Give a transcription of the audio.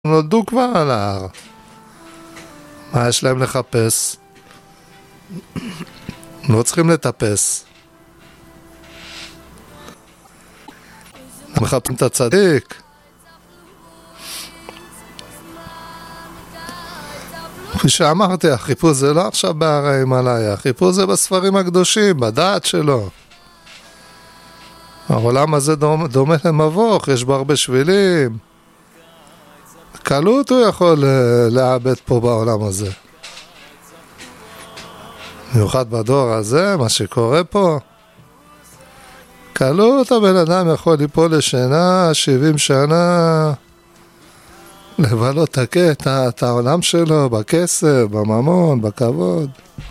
נולדו כבר על ההר. מה יש להם לחפש? לא צריכים לטפס. מחפשים את הצדיק. כפי שאמרתי, החיפוש זה לא עכשיו בהר ההימאליה, החיפוש זה בספרים הקדושים, בדעת שלו. העולם הזה דומה למבוך, יש בו הרבה שבילים. קלות הוא יכול לאבד פה בעולם הזה. במיוחד בדור הזה, מה שקורה פה. קלות הבן אדם יכול ליפול לשינה 70 שנה, לבלות את העולם שלו בכסף, בממון, בכבוד.